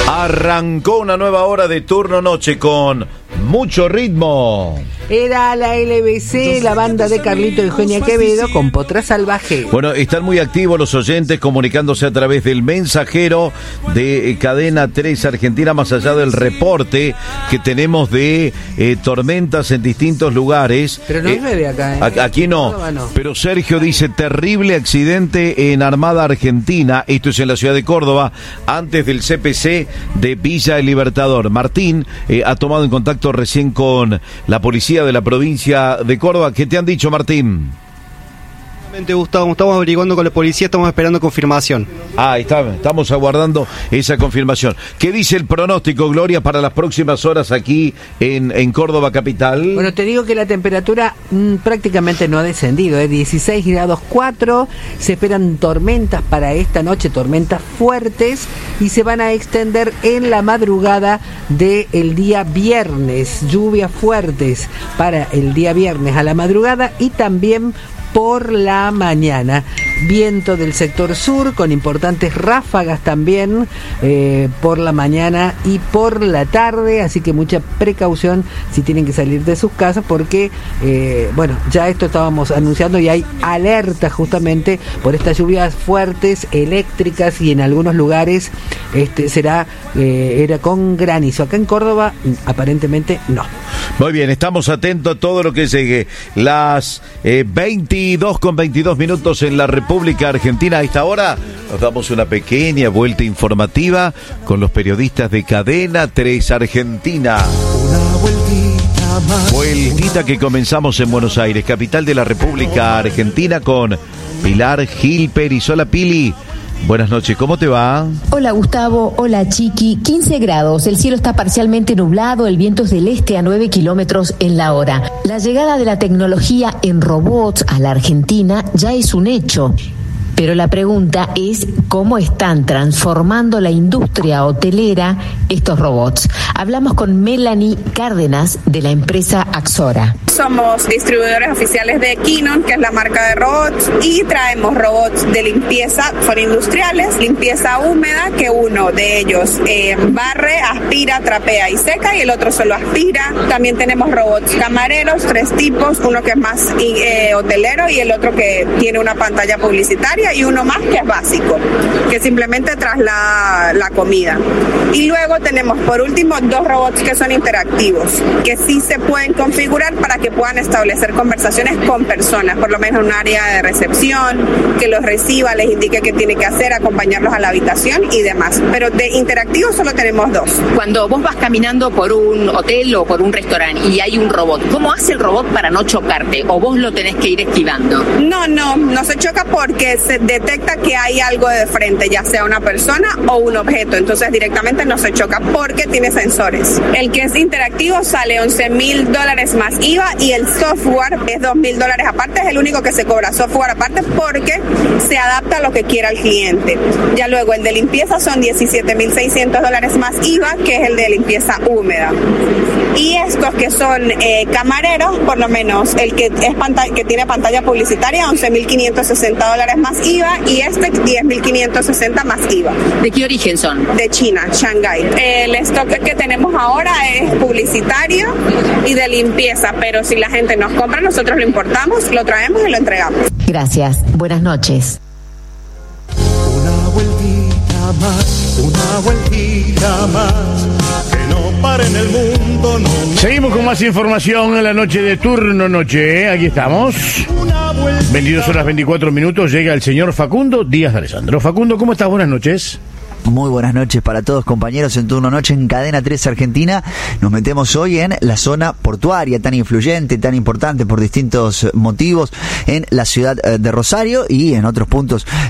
Arrancó una nueva hora de turno noche con mucho ritmo. Era la LBC, la banda de Carlito y Eugenia Quevedo con Potra Salvaje. Bueno, están muy activos los oyentes comunicándose a través del mensajero de Cadena 3 Argentina, más allá del reporte que tenemos de tormentas en distintos lugares. Pero no llueve acá, ¿eh? Aquí no. Pero Sergio dice, terrible accidente en Armada Argentina, esto es en la ciudad de Córdoba, antes del CPC de Villa El Libertador. Martín ha tomado en contacto recién con la policía de la provincia de Córdoba. ¿Qué te han dicho, Martín? Gustavo, estamos averiguando con la policía, estamos esperando confirmación. Estamos aguardando esa confirmación. ¿Qué dice el pronóstico, Gloria, para las próximas horas aquí en Córdoba capital? Bueno, te digo que la temperatura prácticamente no ha descendido, 16 grados 4, se esperan tormentas para esta noche, tormentas fuertes, y se van a extender en la madrugada del día viernes, lluvias fuertes para el día viernes a la madrugada y también por la mañana. Viento del sector sur con importantes ráfagas también por la mañana y por la tarde, así que mucha precaución si tienen que salir de sus casas porque, ya esto estábamos anunciando y hay alerta justamente por estas lluvias fuertes, eléctricas y en algunos lugares era con granizo. Acá en Córdoba aparentemente no. Muy bien, estamos atentos a todo lo que llegue. Las 22:22 en la República Argentina. A esta hora nos damos una pequeña vuelta informativa con los periodistas de Cadena 3 Argentina. Vueltita que comenzamos en Buenos Aires, capital de la República Argentina, con Pilar Gil Pérez. Hola, Pili. Buenas noches, ¿cómo te va? Hola Gustavo, hola Chiqui, 15 grados, el cielo está parcialmente nublado, el viento es del este a 9 kilómetros en la hora. La llegada de la tecnología en robots a la Argentina ya es un hecho. Pero la pregunta es cómo están transformando la industria hotelera estos robots. Hablamos con Melanie Cárdenas de la empresa Axora. Somos distribuidores oficiales de Kinon, que es la marca de robots, y traemos robots de limpieza, son industriales, limpieza húmeda, que uno de ellos barre, aspira, trapea y seca, y el otro solo aspira. También tenemos robots camareros, 3 tipos, uno que es más hotelero y el otro que tiene una pantalla publicitaria, y uno más que es básico, que simplemente traslada la comida. Y luego tenemos por último 2 robots que son interactivos, que sí se pueden configurar para que puedan establecer conversaciones con personas, por lo menos en un área de recepción, que los reciba, les indique qué tiene que hacer, acompañarlos a la habitación y demás. Pero de interactivos solo tenemos 2. Cuando vos vas caminando por un hotel o por un restaurante y hay un robot, ¿cómo hace el robot para no chocarte? ¿O vos lo tenés que ir esquivando? No se choca porque se detecta que hay algo de frente, ya sea una persona o un objeto, entonces directamente no se choca porque tiene sensores. El que es interactivo sale $11,000 más IVA y el software es $2,000 aparte, es el único que se cobra software aparte porque se adapta a lo que quiera el cliente. Ya luego el de limpieza son $17,600 más IVA, que es el de limpieza húmeda. Y estos que son camareros, por lo menos el que tiene pantalla publicitaria, $11,560 más IVA, y este $10,560 más IVA. ¿De qué origen son? De China, Shanghái. El stock que tenemos ahora es publicitario y de limpieza, pero si la gente nos compra, nosotros lo importamos, lo traemos y lo entregamos. Gracias, buenas noches. Una vueltita más, que no pare en el mundo, no. Seguimos con más información en la noche de turno noche, ¿eh? Aquí estamos. 22:24, llega el señor Facundo Díaz de Alessandro. Facundo, ¿cómo estás? Buenas noches. Muy buenas noches para todos, compañeros, en Turno Noche en Cadena 3 Argentina. Nos metemos hoy en la zona portuaria, tan influyente, tan importante por distintos motivos en la ciudad de Rosario y en otros puntos